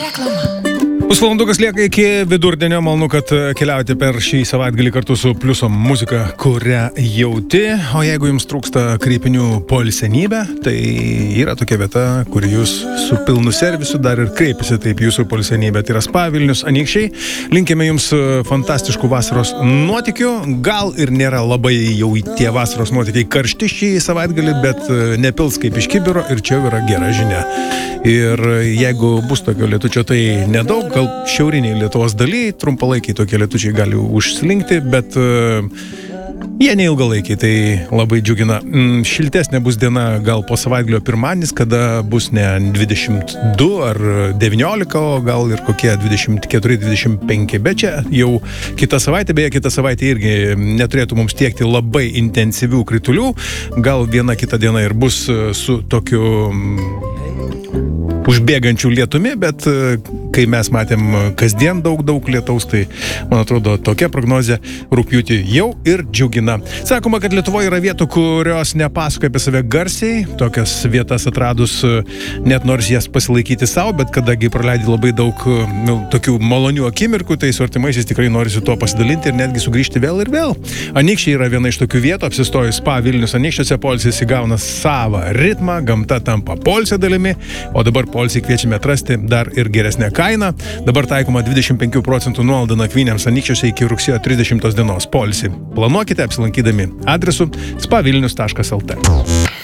Pusvalandukas lieka iki vidurdienio, malonu, kad keliaujate per šį savaitgalį kartu su Pliuso muzika, kurią jauti. O jeigu jums trūksta kreipinių poilsienybė, tai yra tokia vieta, kur jūs su pilnu servisu dar ir kreipėsi taip jūsų poilsienybė. Tai yra Spa Vilnius Anykščiai. Linkime jums fantastiškų vasaros nuotykių. Gal ir nėra labai jau tie vasaros nuotykiai karšti šį savaitgalį, bet nepils kaip iš kibiro ir čia yra gera žinia. Ir jeigu bus tokio lietučio, tai nedaug, gal šiauriniai Lietuvos daly, trumpalaikiai tokie lietučiai gali užslinkti, bet jie neilgalaikiai, tai labai džiugina. Šiltesnė bus diena gal po savaitgalio pirmadienis, kada bus ne 22 ar 19, o gal ir kokie 24-25, bet čia jau kita savaitė, beje, kita savaitė irgi neturėtų mums tiekti labai intensyvių kritulių, gal viena kita diena ir bus su tokiu užbėgančių lietumi, bet kai mes matėm kasdien daug lietaus, tai, man atrodo, tokia prognozė rugpjūtį jau ir džiugina. Sakoma, kad Lietuvoje yra vietų, kurios nepasakoja apie save garsiai, tokias vietas atradus net nors jas pasilaikyti savo, bet kadagi praleidi labai daug tokių malonių akimirkų, tai su artimaisiais tikrai norisi tuo pasidalinti ir netgi sugrįžti vėl ir vėl. Anykščiai yra viena iš tokių vietų, apsistojus Spa Vilnius Anykščiuose, poilsis įgauna savą ritmą, gamta tampa poilsio dalimi, o dabar poilsį kviečiame atrasti dar ir geresnę kainą. Dabar taikoma 25% nuolaida nakvynėms Anykščiuose iki rugsėjo 30 dienos. Poilsį planuokite apsilankydami adresu spavilnius.lt.